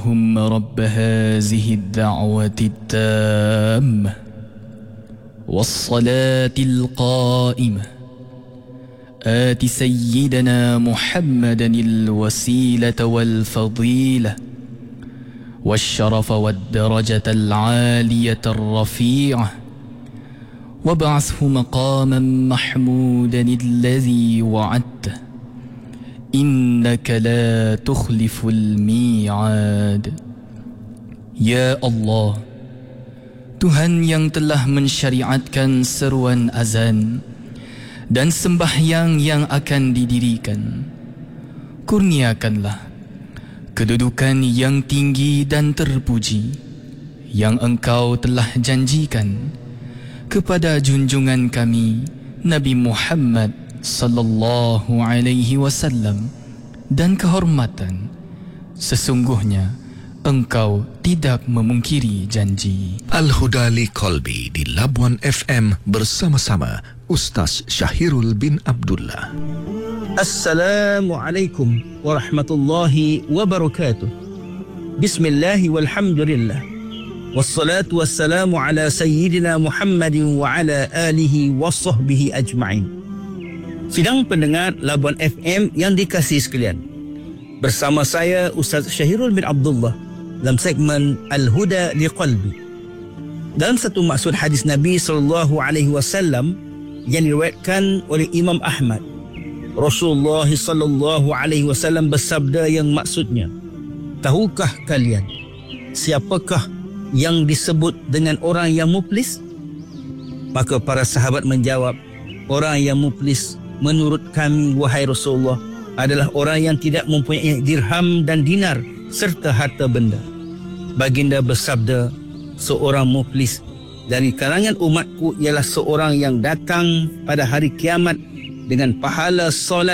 اللهم رب هذه الدعوة التامة والصلاة القائمة آت سيدنا محمدا الوسيلة والفضيلة والشرف والدرجة العالية الرفيعة وابعثه مقاما محمودا الذي وعدته إنك لا تخلف الميعاد. Ya Allah, Tuhan yang telah mensyariatkan seruan azan dan sembahyang yang akan didirikan, kurniakanlah kedudukan yang tinggi dan terpuji yang Engkau telah janjikan kepada junjungan kami Nabi Muhammad sallallahu alaihi wasallam, dan kehormatan sesungguhnya Engkau tidak memungkiri janji. Al-Huda li Qalbi di Labuan FM bersama-sama Ustaz Syahirul bin Abdullah. Assalamualaikum warahmatullahi wabarakatuh. Bismillah walhamdulillah. Wassalatu wassalamu ala sayyidina Muhammadin wa ala alihi wa sahbihi ajma'in. Sidang pendengar Labuan FM yang dikasihi sekalian, bersama saya Ustaz Syahirul bin Abdullah dalam segmen Al-Huda li Qalbi. Dalam satu maksud hadis Nabi SAW yang diriwayatkan oleh Imam Ahmad, Rasulullah SAW bersabda yang maksudnya, tahukah kalian siapakah yang disebut dengan orang yang muflis? Maka para sahabat menjawab, orang yang muflis menurut kami wahai Rasulullah adalah orang yang tidak mempunyai dirham dan dinar serta harta benda. Baginda bersabda, seorang muflis dari kalangan umatku ialah seorang yang datang pada hari kiamat dengan pahala solat,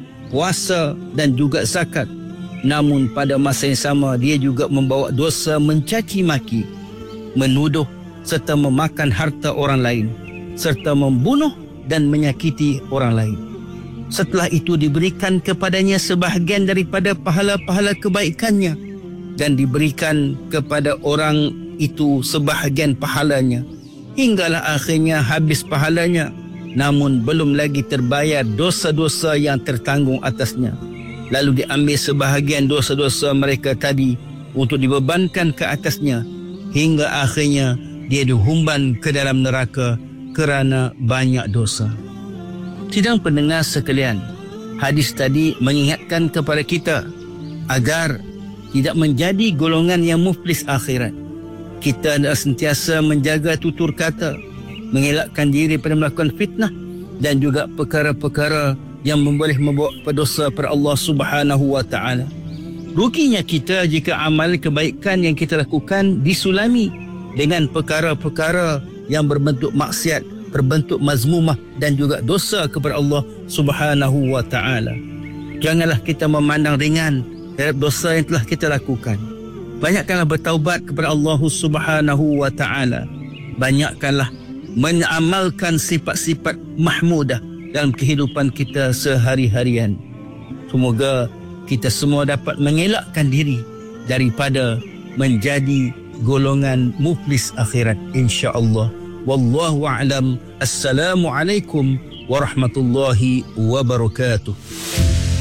puasa dan juga zakat, namun pada masa yang sama dia juga membawa dosa mencaci maki, menuduh serta memakan harta orang lain, serta membunuh dan menyakiti orang lain. Setelah itu diberikan kepadanya sebahagian daripada pahala-pahala kebaikannya, dan diberikan kepada orang itu sebahagian pahalanya, hinggalah akhirnya habis pahalanya, namun belum lagi terbayar dosa-dosa yang tertanggung atasnya. Lalu diambil sebahagian dosa-dosa mereka tadi untuk dibebankan ke atasnya, hingga akhirnya dia dihumban ke dalam neraka kerana banyak dosa. Sidang pendengar sekalian, hadis tadi mengingatkan kepada kita agar tidak menjadi golongan yang muflis akhirat. Kita adalah sentiasa menjaga tutur kata, mengelakkan diri pada melakukan fitnah dan juga perkara-perkara yang boleh membawa dosa kepada Allah Subhanahu wa taala. Ruginya kita jika amal kebaikan yang kita lakukan disulami dengan perkara-perkara yang berbentuk maksiat, berbentuk mazmumah dan juga dosa kepada Allah Subhanahu wa taala. Janganlah kita memandang ringan terhadap dosa yang telah kita lakukan. Banyakkanlah bertaubat kepada Allah Subhanahu wa taala. Banyakkanlah mengamalkan sifat-sifat mahmudah dalam kehidupan kita sehari-harian. Semoga kita semua dapat mengelakkan diri daripada menjadi golongan muflis akhirat, insya-Allah. Wallahu a'lam. Assalamualaikum warahmatullahi wabarakatuh.